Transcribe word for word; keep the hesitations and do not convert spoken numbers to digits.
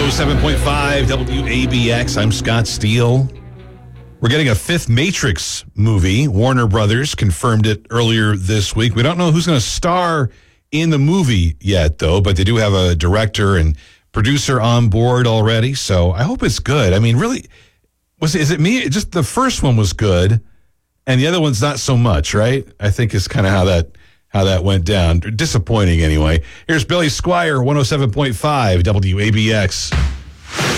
oh seven point five W A B X. I'm Scott Steele. We're getting a fifth Matrix movie. Warner Brothers confirmed it earlier this week. We don't know who's going to star in the movie yet, though, but they do have a director and producer on board already, so I hope it's good. I mean, really, was is it me? Just the first one was good, and the other one's not so much, right? I think is kind of how that how that went down. Disappointing, anyway. Here's Billy Squier, one oh seven point five W A B X.